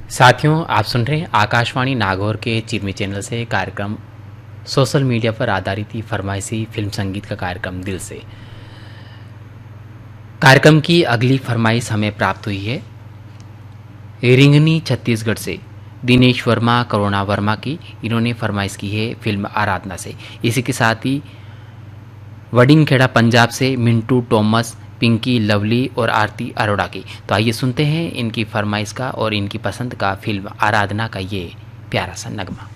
साथियों, आप सुन रहे हैं आकाशवाणी नागौर के चिरमी चैनल से कार्यक्रम सोशल मीडिया पर आधारित ही फरमाइशी फिल्म संगीत का कार्यक्रम दिल से। कार्यक्रम की अगली फरमाइश हमें प्राप्त हुई है रिंगनी छत्तीसगढ़ से दिनेश वर्मा करुणा वर्मा की। इन्होंने फरमाइश की है फिल्म आराधना से। इसी के साथ ही वडिंगखेड़ा पंजाब से मिंटू टॉमस, पिंकी लवली और आरती अरोड़ा की। तो आइए सुनते हैं इनकी फरमाइश का और इनकी पसंद का फिल्म आराधना का ये प्यारा सा नगमा।